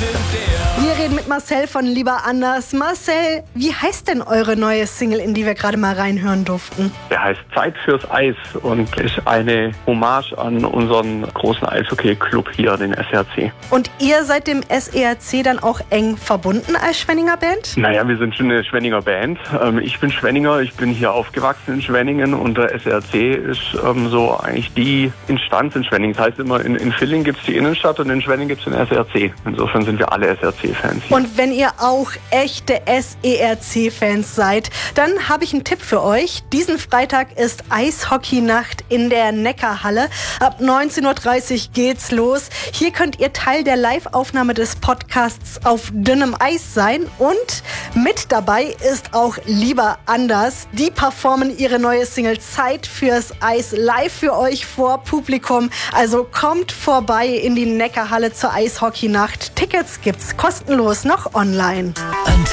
Wir reden mit Marcel von Lieber Anders. Marcel, wie heißt denn eure neue Single, in die wir gerade mal reinhören durften? Der heißt Zeit fürs Eis und ist eine Hommage an unseren großen Eishockey-Club hier, den SRC. Und ihr seid dem SERC dann auch eng verbunden als Schwenninger Band? Naja, wir sind schon eine Schwenninger Band. Ich bin Schwenninger, ich bin hier aufgewachsen in Schwenningen und der SRC ist so eigentlich die Instanz in Schwenningen. Das heißt immer, in Villingen gibt es die Innenstadt und in Schwenningen gibt es den SRC. Insofern sind wir alle SRC-Fans hier. Und wenn ihr auch echte SERC-Fans seid, dann habe ich einen Tipp für euch. Diesen Freitag ist Eishockey-Nacht in der Neckarhalle. Ab 19.30 Uhr geht's los. Hier könnt ihr Teil der Live-Aufnahme des Podcasts auf dünnem Eis sein. Und mit dabei ist auch Lieber Anders. Die performen ihre neue Single Zeit fürs Eis live für euch vor Publikum. Also kommt vorbei in die Neckarhalle zur Eishockey-Nacht. Tickets gibt's kostenlos noch online.